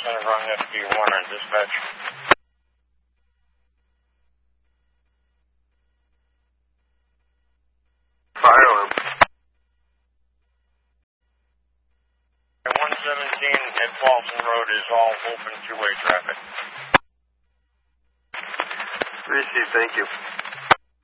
Center on FD1 on dispatch. Fire alarm. 117 at Walton Road is all open two-way traffic. Received, thank you.